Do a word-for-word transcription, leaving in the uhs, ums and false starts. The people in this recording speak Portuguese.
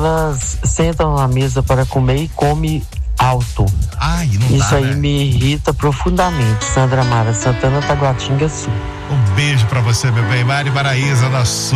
elas sentam na mesa para comer e come alto. Ai, não Isso dá, aí né? me irrita profundamente. Sandra Mara, Santana, Taguatinga Sul. Um beijo pra você, meu bem. Mari Paraíso, na sua